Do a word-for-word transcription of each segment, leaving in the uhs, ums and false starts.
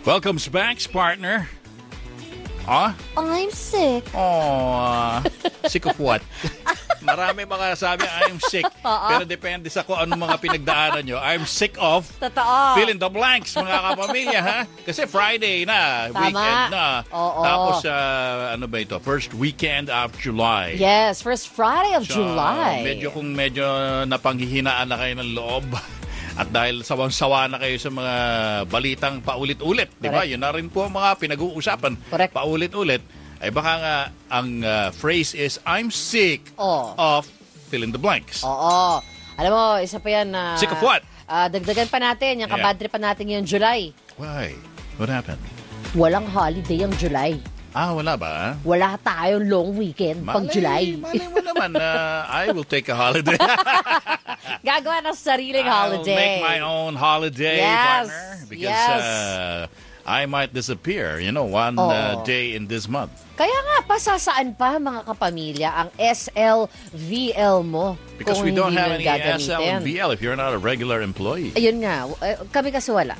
Welcome back, partner. Ah? I'm sick. Oh, sick of what? Marami mga sabi, I'm sick. Pero depende sa kung anong mga pinagdaanan nyo. I'm sick of Totoo. fill in the blanks, mga kapamilya, ha? Kasi Friday na, Tama. weekend na. Oo. Tapos, uh, ano ba ito? First weekend of July. Yes, first Friday of So, July. medyo kung medyo napanghihinaan na kayo ng loob. At dahil sawang-sawa na kayo sa mga balitang paulit-ulit, di ba? Correct. Yun na rin po ang mga pinag-uusapan. Correct. Paulit-ulit. Ay baka nga ang uh, phrase is, I'm sick Oh. of fill in the blanks. Oo. Alam mo, isa pa yan na... Sick of what? Ah, dagdagan pa natin, yung Yeah. kabadre pa natin yung July. Why? What happened? Walang holiday ang July. Ah, wala ba? Wala tayong long weekend pag Malay- July. Malay mo naman na I will take a holiday. Gagawa ng sariling I'll holiday. make my own holiday, Yes. partner. Because Yes. uh, I might disappear, you know, one Oo. uh, day in this month. Kaya nga, pasasaan pa mga kapamilya ang S L V L mo Because kung we don't hindi have mo any S L gagamitin. and V L if you're not a regular employee. Ayun nga, eh, kami kasi wala.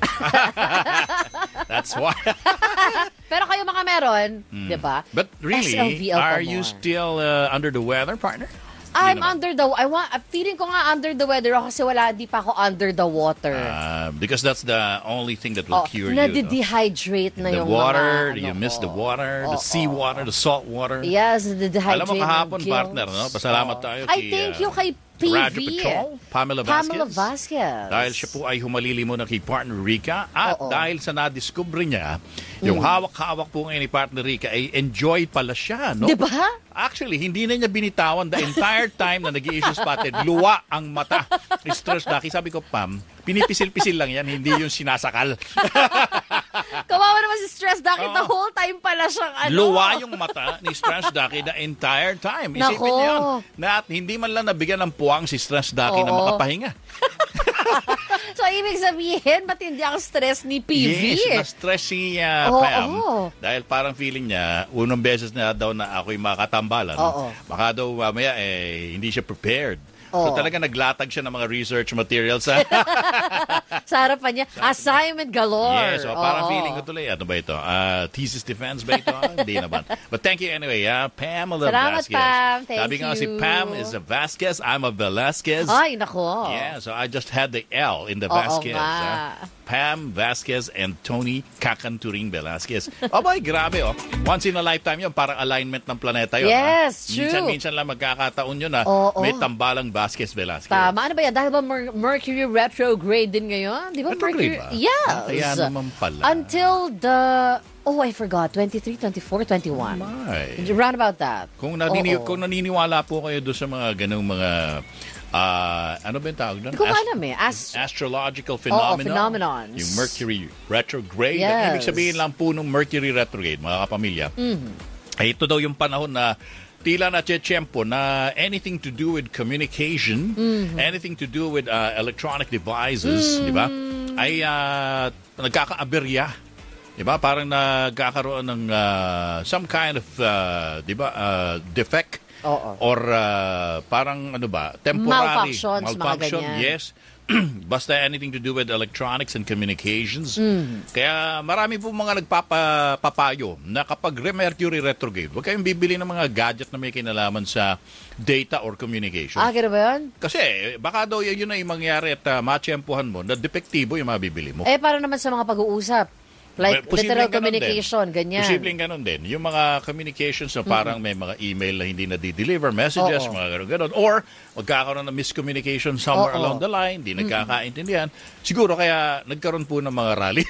That's why. Pero kayo mga meron, di ba? But really, S L V L pa are you more. still uh, under the weather, partner? I'm Hindi naman. under the... I want, feeling ko nga under the weather ako kasi wala, di pa ako under the water. Uh, because that's the only thing that will Oh, cure you. no? nade-dehydrate na The yung water, mga... you ano miss ko. the water, the Oo. seawater, the salt water. Yes, nade-dehydrate. Alam mo kahapon, ng gills. partner, no? Pasalamat Oo. tayo Ay, kay, thank uh, you kay P V. Radyo Patrol, Pamela Vasquez. Pamela Vasquez. Dahil siya po ay humalili mo na kay partner Rica at Oo. dahil sa nadiscover niya, yung hawak-hawak po ngayon ni partner Rica ay enjoy pala siya, no? Di ba? Actually, hindi na niya binitawan the entire time na nag-i-issue spotted. Luwa ang mata. Stress Ducky. Sabi ko, Pam, pinipisil-pisil lang yan, hindi yung sinasakal. Kawawa naman si Stress Ducky. Oo. The whole time pala siyang ano. Luwa yung mata ni Stress Ducky the entire time. Isipin Nako. niyo yun. Na hindi man lang nabigyan ng puwang si Stress Ducky na Oo. makapahinga. So, ibig sabihin, ba't hindi ang stress ni P V? Yes, na-stress si uh, Oo, Pam. oo. Dahil parang feeling niya, unang beses na daw na ako'y makatambalan. Oo. Baka daw mamaya eh, hindi siya prepared. Oo. So talaga naglatag siya ng mga research materials. Ha? Sa harapan niya, assignment galore. Yes, so parang Oo. feeling ko tuloy, ano ba ito? Uh, thesis defense ba ito? Hindi naman. But thank you anyway, uh, Pamela Salamat, Vasquez. Pam. Thank Sabi nga si you. Pam is a Vasquez, I'm a Velasquez. Ay, nako. Yeah, so I just had the L in the Oo Vasquez. nga. ah. Pam Vasquez and Tony Kakanturing Velasquez. Oh boy, grabe oh. Once in a lifetime yun, parang alignment ng planeta yun. Yes, ha? true. Minsan-minsan lang magkakataon yun na Oo. may tambalang Vasquez Velasquez. Tama. Ano ba yan? Dahil ba Mer- Mercury retrograde din ngayon? Di ba Retrograde Mercury? ba? Yes. Ah, kaya naman pala. Until the... Oh, I forgot. twenty-three, twenty-four, twenty-one. My. Round about that. Kung, nanini- Oo. kung naniniwala po kayo doon sa mga ganung mga ah, ano ba yung tawag doon? Hindi ko Ast- alam eh. Ast- astrological phenomenon. phenomenons. Yung Mercury retrograde. Yes. Ang ibig sabihin lang po ng Mercury retrograde, mga kapamilya. Ay ito daw yung panahon na tila na tiyempo na anything to do with communication, anything to do with uh, electronic devices, di ba? Ay uh, nagkakaaberya. Di ba? Parang nagkakaroon ng uh, some kind of, uh, di ba, uh, defect. Oo. Or uh, parang ano ba, temporary. Malfunctions, mga Malfunction, ganyan. yes. Basta anything to do with electronics and communications. Kaya marami po mga nagpapapayo na kapag re-Mercury retrograde, huwag kayong bibili ng mga gadget na may kinalaman sa data or communication. Ah, gano'n ba yun? Kasi baka daw yun na yung mangyari at uh, matsyempohan mo na depektibo yung mga bibili mo. Eh, para naman sa mga pag-uusap. Like, Well, posibleng literal ganon communication, din. ganyan. Posibleng ganun din. Yung mga communications na parang may mga email na hindi na-deliver, messages, Oo. mga ganun-ganun. Or magkakaroon ng miscommunication somewhere Oo. along the line, hindi nagkakaintindihan. Siguro kaya nagkaroon po ng mga rally.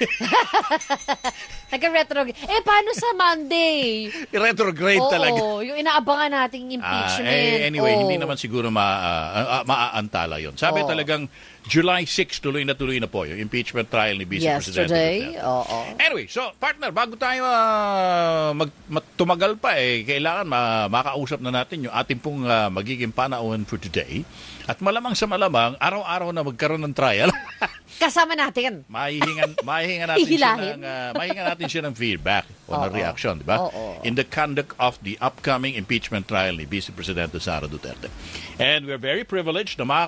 Nagka-retrograde. Eh, paano sa Monday? Retrograde talaga. Oo, yung inaabangan nating Ah, impeachment. eh, anyway, Oo. hindi naman siguro ma, ah, ah, maaantala yun. Sabi Oo. talagang July sixth, tuloy na tuloy na po yung impeachment trial ni Vice Presidente Yesterday, Duterte. oo. Anyway, so partner, bago tayo ah, mag, mat- tumagal pa eh, kailangan ma- makausap na natin yung ating pong ah, magiging panauhan for today. At malamang sa malamang, araw-araw na magkaroon ng trial. Kasama natin. mahihingan, mahihingan natin siya Ihilahin? ng, ah, mahihingan natin siya ng feedback o ng Oo. reaction, di ba? Oo. In the conduct of the upcoming impeachment trial ni Vice Presidente Sara Duterte. And we're very privileged na